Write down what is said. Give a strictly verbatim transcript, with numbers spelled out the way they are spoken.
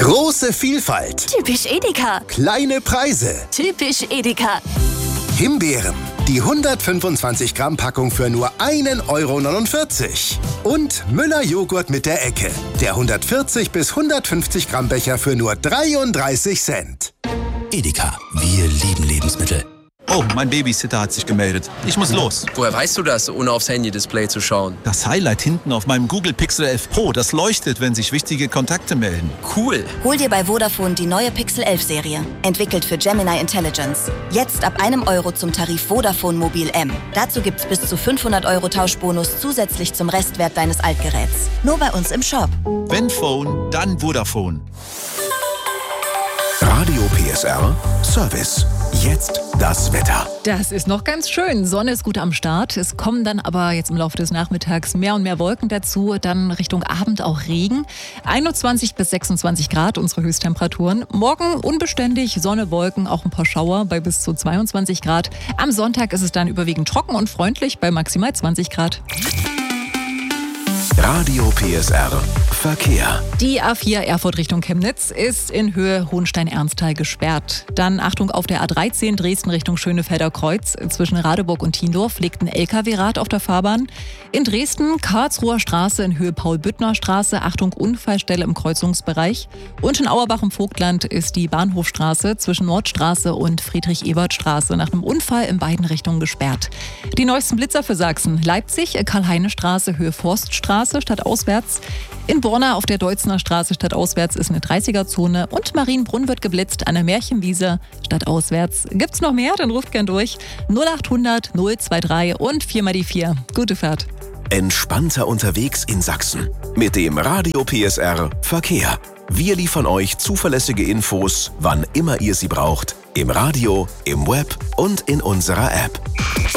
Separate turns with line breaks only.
Große Vielfalt.
Typisch Edeka.
Kleine Preise.
Typisch Edeka.
Himbeeren. Die hundertfünfundzwanzig Gramm Packung für nur ein Euro neunundvierzig. Und Müller Joghurt mit der Ecke. Der hundertvierzig bis hundertfünfzig Gramm Becher für nur dreiunddreißig Cent.
Edeka, wir lieben Lebensmittel.
Oh, mein Babysitter hat sich gemeldet. Ich muss los.
Woher weißt du das, ohne aufs Handy-Display zu schauen?
Das Highlight hinten auf meinem Google Pixel elf Pro, das leuchtet, wenn sich wichtige Kontakte melden.
Cool.
Hol dir bei Vodafone die neue Pixel elf Serie. Entwickelt für Gemini Intelligence. Jetzt ab einem Euro zum Tarif Vodafone Mobil M. Dazu gibt's bis zu fünfhundert Euro Tauschbonus zusätzlich zum Restwert deines Altgeräts. Nur bei uns im Shop.
Wenn Phone, dann Vodafone.
Radio P S R Service. Jetzt das Wetter.
Das ist noch ganz schön. Sonne ist gut am Start. Es kommen dann aber jetzt im Laufe des Nachmittags mehr und mehr Wolken dazu. Dann Richtung Abend auch Regen. einundzwanzig bis sechsundzwanzig Grad unsere Höchsttemperaturen. Morgen unbeständig, Sonne, Wolken, auch ein paar Schauer bei bis zu zweiundzwanzig Grad. Am Sonntag ist es dann überwiegend trocken und freundlich bei maximal zwanzig Grad.
Radio P S R Verkehr.
Die A vier Erfurt Richtung Chemnitz ist in Höhe Hohenstein-Ernsthal gesperrt. Dann Achtung auf der A dreizehn Dresden Richtung Schönefelder Kreuz. Zwischen Radeburg und Thiendorf liegt ein L K W-Rad auf der Fahrbahn. In Dresden Karlsruher Straße in Höhe Paul-Büttner-Straße. Achtung, Unfallstelle im Kreuzungsbereich. Und in Auerbach im Vogtland ist die Bahnhofstraße zwischen Nordstraße und Friedrich-Ebert-Straße nach einem Unfall in beiden Richtungen gesperrt. Die neuesten Blitzer für Sachsen. Leipzig, Karl-Heine-Straße, Höhe Forststraße, stadtauswärts. In Borna auf der Deutzner Straße stadtauswärts ist eine dreißiger-Zone und Marienbrunn wird geblitzt an der Märchenwiese stadtauswärts. Gibt's noch mehr? Dann ruft gern durch. null achthundert null dreiundzwanzig und vier mal die vier. Gute Fahrt.
Entspannter unterwegs in Sachsen. Mit dem Radio P S R Verkehr. Wir liefern euch zuverlässige Infos, wann immer ihr sie braucht. Im Radio, im Web und in unserer App.